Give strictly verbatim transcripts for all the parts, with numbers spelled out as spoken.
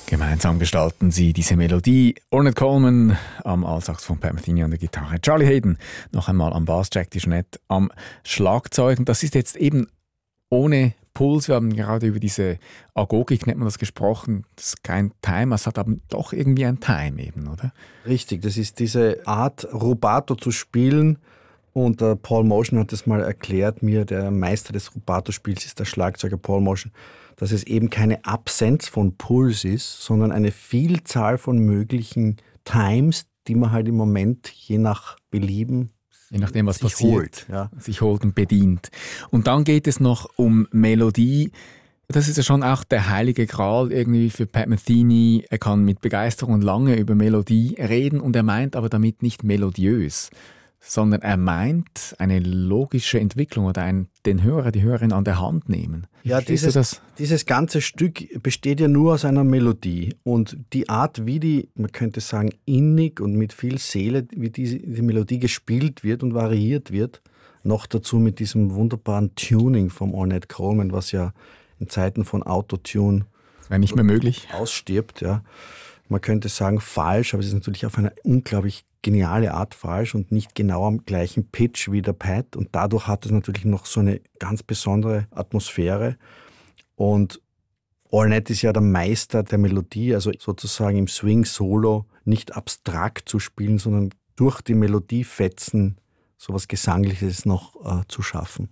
Gemeinsam gestalten sie diese Melodie. Ornette Coleman am Altsaxophon, Pat Metheny an der Gitarre, Charlie Haden noch einmal am Bass, Jack DeJohnette am Schlagzeug. Und das ist jetzt eben ohne Puls. Wir haben gerade über diese Agogik, nennt man das, gesprochen. Das ist kein Time, es hat aber doch irgendwie ein Time eben, oder? Richtig, das ist diese Art, Rubato zu spielen. Und der Paul Motian hat das mal erklärt mir, der Meister des Rubato-Spiels ist der Schlagzeuger Paul Motian, dass es eben keine Absenz von Puls ist, sondern eine Vielzahl von möglichen Times, die man halt im Moment je nach Belieben Je nachdem, was sich passiert, holt, ja. sich holt und bedient. Und dann geht es noch um Melodie. Das ist ja schon auch der heilige Gral irgendwie für Pat Metheny. Er kann mit Begeisterung lange über Melodie reden und er meint aber damit nicht melodiös, sondern er meint eine logische Entwicklung oder ein, den Hörer, die Hörerin an der Hand nehmen. Ja, dieses, das? dieses ganze Stück besteht ja nur aus einer Melodie. Und die Art, wie die, man könnte sagen, innig und mit viel Seele, wie diese, die Melodie gespielt wird und variiert wird, noch dazu mit diesem wunderbaren Tuning vom Ornette Coleman, was ja in Zeiten von Autotune wäre nicht mehr möglich. Ausstirbt, ja. Man könnte sagen falsch, aber es ist natürlich auf eine unglaublich geniale Art falsch und nicht genau am gleichen Pitch wie der Pat. Und dadurch hat es natürlich noch so eine ganz besondere Atmosphäre. Und Ornette ist ja der Meister der Melodie, also sozusagen im Swing-Solo nicht abstrakt zu spielen, sondern durch die Melodiefetzen sowas Gesangliches noch äh, zu schaffen.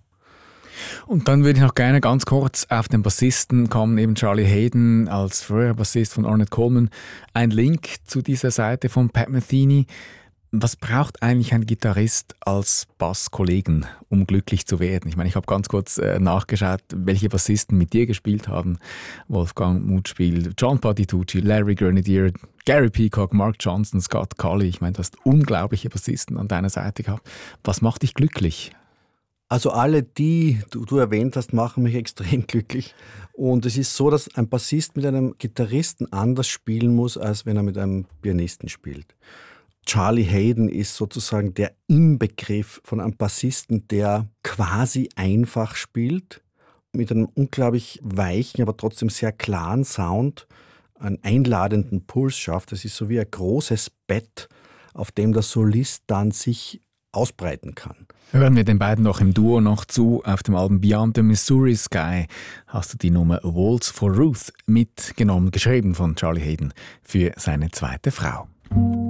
Und dann würde ich noch gerne ganz kurz auf den Bassisten kommen, eben Charlie Haden als früherer Bassist von Ornette Coleman. Ein Link zu dieser Seite von Pat Metheny. Was braucht eigentlich ein Gitarrist als Basskollegen, um glücklich zu werden? Ich meine, ich habe ganz kurz äh, nachgeschaut, welche Bassisten mit dir gespielt haben. Wolfgang Mutspiel, John Patitucci, Larry Grenadier, Gary Peacock, Mark Johnson, Scott Colley. Ich meine, du hast unglaubliche Bassisten an deiner Seite gehabt. Was macht dich glücklich? Also alle, die du, du erwähnt hast, machen mich extrem glücklich. Und es ist so, dass ein Bassist mit einem Gitarristen anders spielen muss, als wenn er mit einem Pianisten spielt. Charlie Haden ist sozusagen der Inbegriff von einem Bassisten, der quasi einfach spielt, mit einem unglaublich weichen, aber trotzdem sehr klaren Sound, einen einladenden Puls schafft. Das ist so wie ein großes Bett, auf dem der Solist dann sich ausbreiten kann. Hören wir den beiden noch im Duo noch zu. Auf dem Album Beyond the Missouri Sky hast du die Nummer A Waltz for Ruth mitgenommen, geschrieben von Charlie Haden für seine zweite Frau.